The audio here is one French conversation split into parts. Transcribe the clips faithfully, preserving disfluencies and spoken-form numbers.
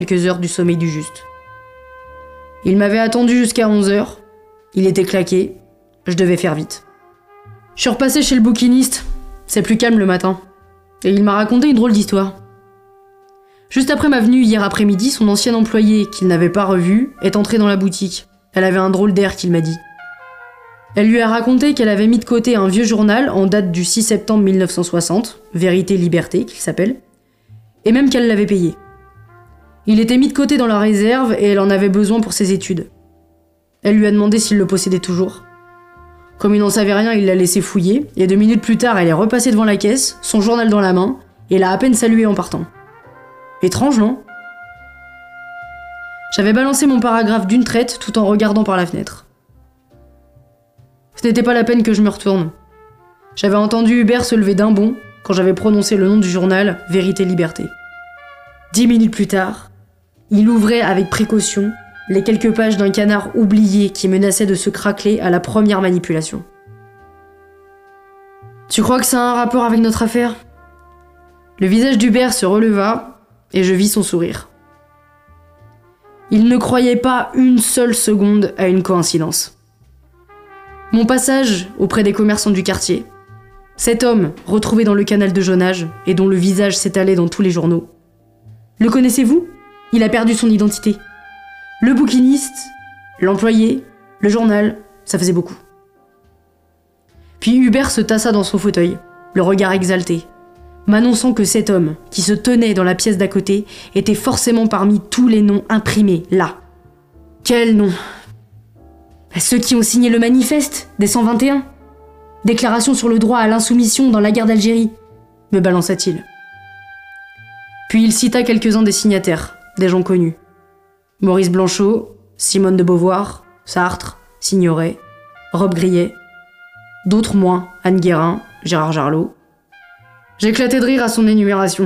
quelques heures du sommeil du juste. Il m'avait attendu jusqu'à onze heures. Il était claqué. Je devais faire vite. Je suis repassé chez le bouquiniste. C'est plus calme le matin. Et il m'a raconté une drôle d'histoire. Juste après ma venue hier après-midi, son ancien employé, qu'il n'avait pas revu, est entré dans la boutique. Elle avait un drôle d'air qu'il m'a dit. Elle lui a raconté qu'elle avait mis de côté un vieux journal en date du six septembre mille neuf cent soixante, Vérité Liberté qu'il s'appelle, et même qu'elle l'avait payé. Il était mis de côté dans la réserve et elle en avait besoin pour ses études. Elle lui a demandé s'il le possédait toujours. Comme il n'en savait rien, il l'a laissé fouiller, et deux minutes plus tard, elle est repassée devant la caisse, son journal dans la main, et l'a à peine salué en partant. Étrange, non ? J'avais balancé mon paragraphe d'une traite tout en regardant par la fenêtre. Ce n'était pas la peine que je me retourne. J'avais entendu Hubert se lever d'un bond quand j'avais prononcé le nom du journal Vérité Liberté. Dix minutes plus tard, il ouvrait avec précaution les quelques pages d'un canard oublié qui menaçait de se craqueler à la première manipulation. « Tu crois que ça a un rapport avec notre affaire ?» Le visage d'Hubert se releva et je vis son sourire. Il ne croyait pas une seule seconde à une coïncidence. Mon passage auprès des commerçants du quartier, cet homme retrouvé dans le canal de Jonage et dont le visage s'étalait dans tous les journaux. Le connaissez-vous ? Il a perdu son identité. Le bouquiniste, l'employé, le journal, ça faisait beaucoup. Puis Hubert se tassa dans son fauteuil, le regard exalté, m'annonçant que cet homme, qui se tenait dans la pièce d'à côté, était forcément parmi tous les noms imprimés là. Quels noms ? Ceux qui ont signé le manifeste des cent vingt et un. Déclaration sur le droit à l'insoumission dans la guerre d'Algérie, me balança-t-il. Puis il cita quelques-uns des signataires, des gens connus. Maurice Blanchot, Simone de Beauvoir, Sartre, Signoret, Rob Grillet. D'autres moins, Anne Guérin, Gérard Jarlot. J'éclatais de rire à son énumération.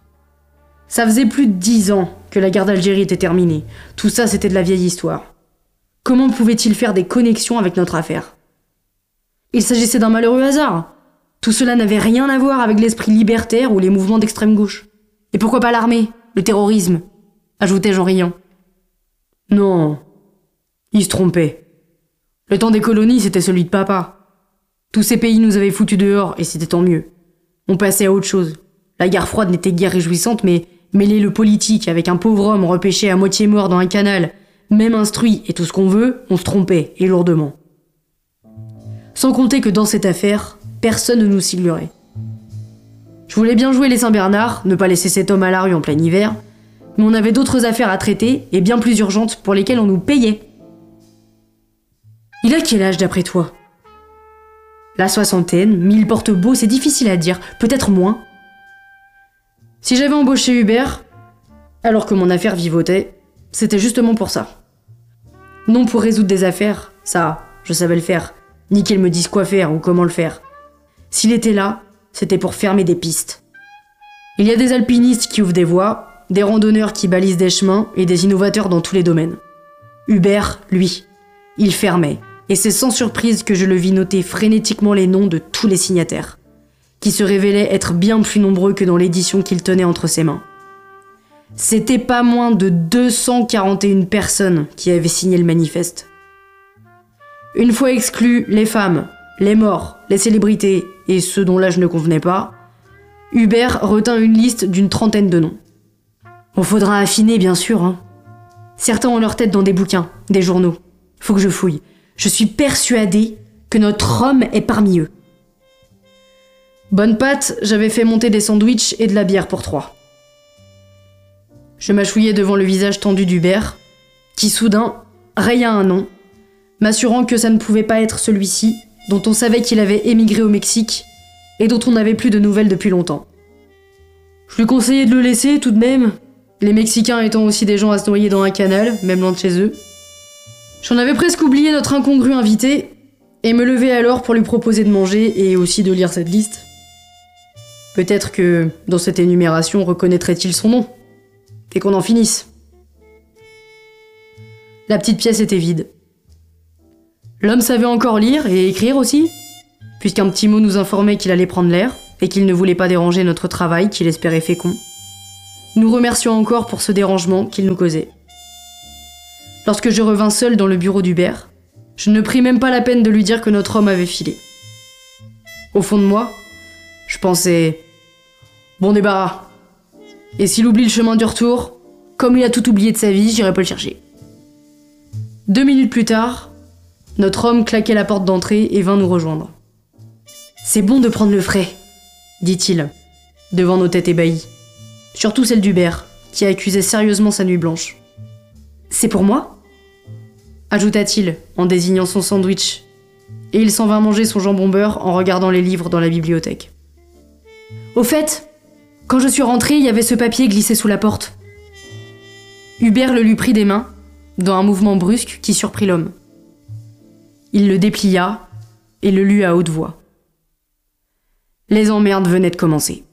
Ça faisait plus de dix ans que la guerre d'Algérie était terminée. Tout ça, c'était de la vieille histoire. Comment pouvait-il faire des connexions avec notre affaire ? Il s'agissait d'un malheureux hasard. Tout cela n'avait rien à voir avec l'esprit libertaire ou les mouvements d'extrême gauche. Et pourquoi pas l'armée, le terrorisme ? Ajoutai-je en riant. Non, il se trompait. Le temps des colonies, c'était celui de papa. Tous ces pays nous avaient foutus dehors, et c'était tant mieux. On passait à autre chose. La guerre froide n'était guère réjouissante, mais mêler le politique avec un pauvre homme repêché à moitié mort dans un canal, même instruit et tout ce qu'on veut, on se trompait, et lourdement. Sans compter que dans cette affaire, personne ne nous siglerait. Je voulais bien jouer les Saint-Bernard, ne pas laisser cet homme à la rue en plein hiver, mais on avait d'autres affaires à traiter, et bien plus urgentes, pour lesquelles on nous payait. Il a quel âge d'après toi ? La soixantaine, mille porte-beaux, c'est difficile à dire, peut-être moins. Si j'avais embauché Hubert, alors que mon affaire vivotait, c'était justement pour ça. Non pour résoudre des affaires, ça, je savais le faire, ni qu'il me dise quoi faire ou comment le faire. S'il était là, c'était pour fermer des pistes. Il y a des alpinistes qui ouvrent des voies, des randonneurs qui balisent des chemins et des innovateurs dans tous les domaines. Hubert, lui, il fermait, et c'est sans surprise que je le vis noter frénétiquement les noms de tous les signataires, qui se révélaient être bien plus nombreux que dans l'édition qu'il tenait entre ses mains. C'était pas moins de deux cent quarante et une personnes qui avaient signé le manifeste. Une fois exclus les femmes, les morts, les célébrités et ceux dont l'âge ne convenait pas, Hubert retint une liste d'une trentaine de noms. On faudra affiner, bien sûr, hein. Certains ont leur tête dans des bouquins, des journaux. Faut que je fouille. Je suis persuadée que notre homme est parmi eux. Bonne pâte, j'avais fait monter des sandwichs et de la bière pour trois. Je m'achouillais devant le visage tendu d'Hubert, qui soudain raya un nom, m'assurant que ça ne pouvait pas être celui-ci, dont on savait qu'il avait émigré au Mexique et dont on n'avait plus de nouvelles depuis longtemps. Je lui conseillais de le laisser tout de même, les Mexicains étant aussi des gens à se noyer dans un canal, même loin de chez eux. J'en avais presque oublié notre incongru invité, et me levai alors pour lui proposer de manger et aussi de lire cette liste. Peut-être que, dans cette énumération, reconnaîtrait-il son nom, et qu'on en finisse. La petite pièce était vide. L'homme savait encore lire et écrire aussi, puisqu'un petit mot nous informait qu'il allait prendre l'air, et qu'il ne voulait pas déranger notre travail qu'il espérait fécond. nous remercions encore pour ce dérangement qu'il nous causait. Lorsque je revins seul dans le bureau d'Hubert, je ne pris même pas la peine de lui dire que notre homme avait filé. Au fond de moi, je pensais « Bon débarras. Et s'il oublie le chemin du retour, comme il a tout oublié de sa vie, j'irai pas le chercher. » Deux minutes plus tard, notre homme claquait la porte d'entrée et vint nous rejoindre. « C'est bon de prendre le frais, » dit-il, devant nos têtes ébahies. Surtout celle d'Hubert, qui accusait sérieusement sa nuit blanche. « C'est pour moi ?» ajouta-t-il en désignant son sandwich, et il s'en vint manger son jambon beurre en regardant les livres dans la bibliothèque. « Au fait, quand je suis rentrée, il y avait ce papier glissé sous la porte. » Hubert le lui prit des mains, dans un mouvement brusque qui surprit l'homme. Il le déplia et le lut à haute voix. Les emmerdes venaient de commencer.